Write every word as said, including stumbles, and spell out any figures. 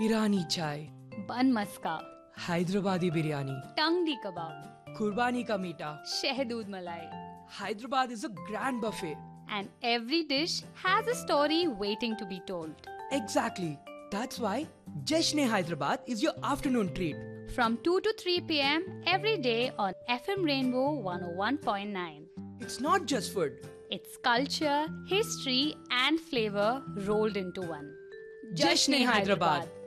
Irani chai, bun maska, Hyderabadi biryani, tangdi kebab, Kurbani ka meeta. shehdood malai. Hyderabad is a grand buffet. And every dish has a story waiting to be told. Exactly. That's why Jashn-e-Hyderabad is your afternoon treat. From two to three p m every day on F M Rainbow one oh one point nine. It's not just food. It's culture, history, and flavor rolled into one. Jashn-e-Hyderabad.